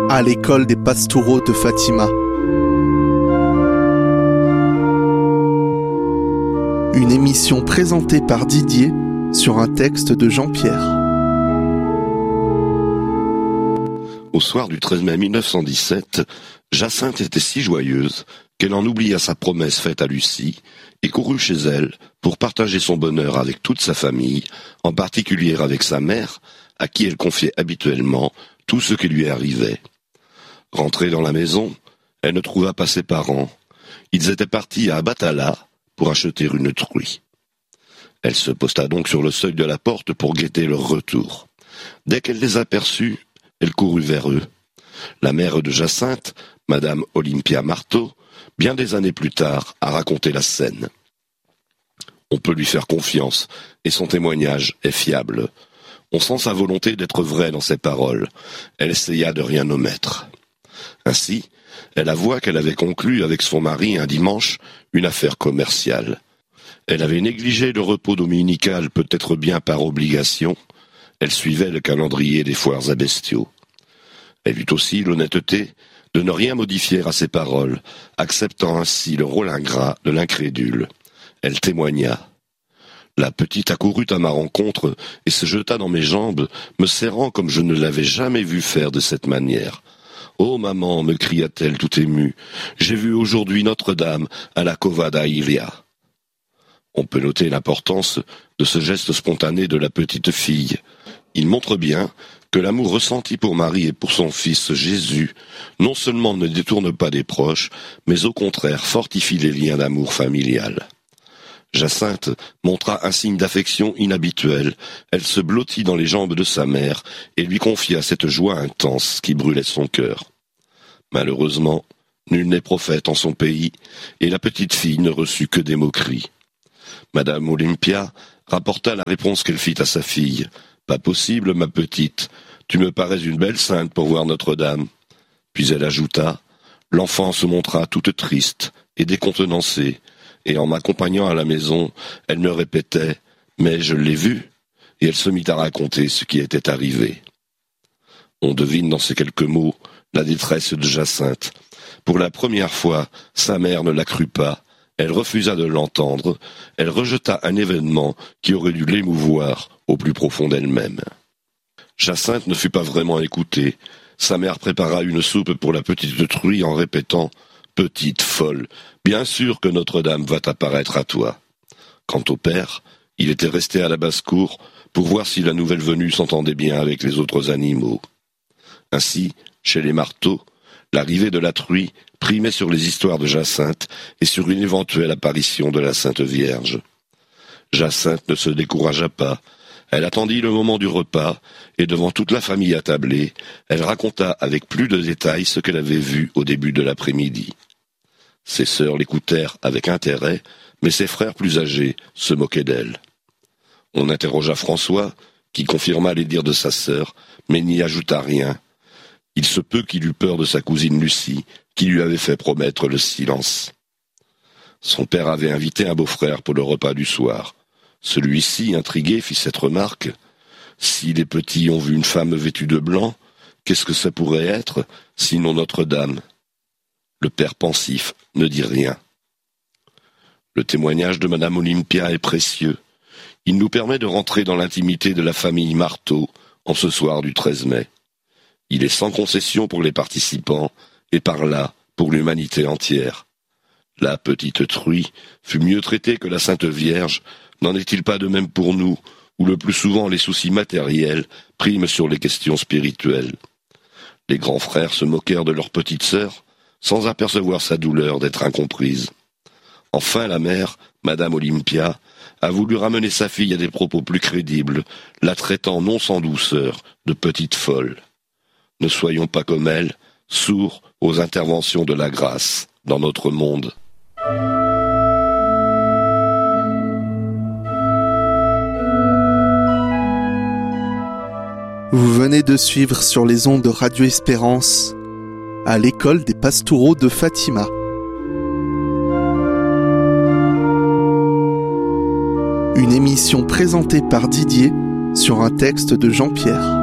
à l'école des Pastoureaux de Fatima. Une émission présentée par Didier sur un texte de Jean-Pierre. Au soir du 13 mai 1917, Jacinthe était si joyeuse qu'elle en oublia sa promesse faite à Lucie et courut chez elle pour partager son bonheur avec toute sa famille, en particulier avec sa mère, à qui elle confiait habituellement tout ce qui lui arrivait. Rentrée dans la maison, elle ne trouva pas ses parents. Ils étaient partis à Abatala pour acheter une truie. Elle se posta donc sur le seuil de la porte pour guetter leur retour. Dès qu'elle les aperçut, elle courut vers eux. La mère de Jacinthe, Madame Olympia Marteau, bien des années plus tard, a raconté la scène. On peut lui faire confiance, et son témoignage est fiable. On sent sa volonté d'être vraie dans ses paroles. Elle essaya de rien omettre. Ainsi, elle avoua qu'elle avait conclu avec son mari un dimanche une affaire commerciale. Elle avait négligé le repos dominical, peut-être bien par obligation. Elle suivait le calendrier des foires à bestiaux. Elle eut aussi l'honnêteté de ne rien modifier à ses paroles, acceptant ainsi le rôle ingrat de l'incrédule. Elle témoigna. La petite accourut à ma rencontre et se jeta dans mes jambes, me serrant comme je ne l'avais jamais vue faire de cette manière. « Oh maman !» me cria-t-elle tout émue, « j'ai vu aujourd'hui Notre-Dame à la Cova da Ilia. » On peut noter l'importance de ce geste spontané de la petite fille. Il montre bien que l'amour ressenti pour Marie et pour son fils Jésus non seulement ne détourne pas des proches, mais au contraire fortifie les liens d'amour familial. Jacinthe montra un signe d'affection inhabituel. Elle se blottit dans les jambes de sa mère et lui confia cette joie intense qui brûlait son cœur. Malheureusement, nul n'est prophète en son pays, et la petite fille ne reçut que des moqueries. Madame Olympia rapporta la réponse qu'elle fit à sa fille. « Pas possible, ma petite, tu me parais une belle sainte pour voir Notre-Dame. » Puis elle ajouta, « L'enfant se montra toute triste et décontenancée, et en m'accompagnant à la maison, elle me répétait « Mais je l'ai vue » et elle se mit à raconter ce qui était arrivé. On devine dans ces quelques mots la détresse de Jacinthe. Pour la première fois, sa mère ne la crut pas. Elle refusa de l'entendre. Elle rejeta un événement qui aurait dû l'émouvoir au plus profond d'elle-même. Jacinthe ne fut pas vraiment écoutée. Sa mère prépara une soupe pour la petite truie en répétant « Petite folle, bien sûr que Notre-Dame va apparaître à toi. » Quant au père, il était resté à la basse-cour pour voir si la nouvelle venue s'entendait bien avec les autres animaux. Ainsi, chez les Marteaux, l'arrivée de la truie primait sur les histoires de Jacinthe et sur une éventuelle apparition de la Sainte Vierge. Jacinthe ne se découragea pas. Elle attendit le moment du repas, et devant toute la famille attablée, elle raconta avec plus de détails ce qu'elle avait vu au début de l'après-midi. Ses sœurs l'écoutèrent avec intérêt, mais ses frères plus âgés se moquaient d'elle. On interrogea François, qui confirma les dires de sa sœur, mais n'y ajouta rien. Il se peut qu'il eût peur de sa cousine Lucie, qui lui avait fait promettre le silence. Son père avait invité un beau-frère pour le repas du soir. Celui-ci, intrigué, fit cette remarque. « Si les petits ont vu une femme vêtue de blanc, qu'est-ce que ça pourrait être, sinon Notre-Dame ?» Le père pensif ne dit rien. Le témoignage de Madame Olympia est précieux. Il nous permet de rentrer dans l'intimité de la famille Marteau en ce soir du 13 mai. Il est sans concession pour les participants, et par là pour l'humanité entière. La petite truie fut mieux traitée que la Sainte Vierge. N'en est-il pas de même pour nous, où le plus souvent les soucis matériels priment sur les questions spirituelles? Les grands frères se moquèrent de leur petite sœur, sans apercevoir sa douleur d'être incomprise. Enfin la mère, Madame Olympia, a voulu ramener sa fille à des propos plus crédibles, la traitant non sans douceur de petite folle. Ne soyons pas comme elle, sourds aux interventions de la grâce dans notre monde. Vous venez de suivre sur les ondes de Radio Espérance à l'école des Pastoureaux de Fatima. Une émission présentée par Didier sur un texte de Jean-Pierre.